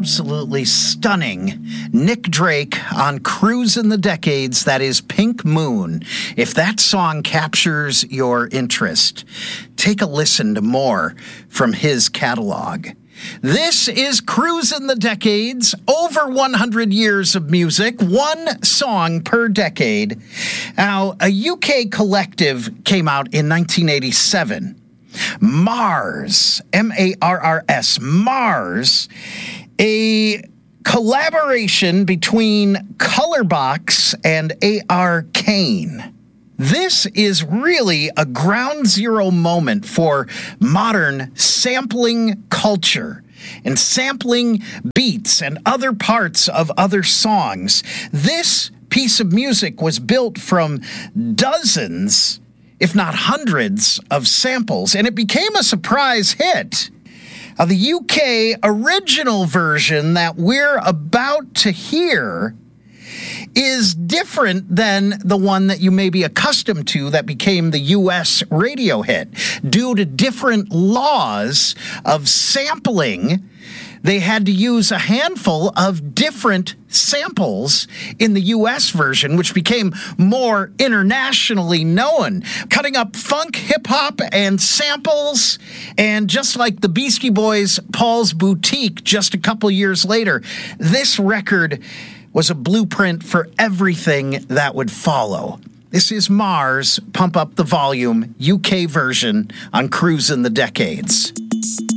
absolutely stunning Nick Drake on Cruise in the Decades. That is Pink Moon. If that song captures your interest, take a listen to more from his catalog. This is Cruise in the Decades, over 100 years of music, one song per decade. Now, a UK collective came out in 1987. Mars, M-A-R-R-S, Mars, a collaboration between Colorbox and A.R. Kane. This is really a ground zero moment for modern sampling culture and sampling beats and other parts of other songs. This piece of music was built from dozens, if not hundreds, of samples, and it became a surprise hit. The UK original version that we're about to hear is different than the one that you may be accustomed to that became the U.S. radio hit. Due to different laws of sampling, they had to use a handful of different samples in the U.S. version, which became more internationally known, cutting up funk, hip-hop, and samples. And just like the Beastie Boys' Paul's Boutique just a couple years later, this record was a blueprint for everything that would follow. This is Mars, Pump Up the Volume, UK version on Cruise in the Decades.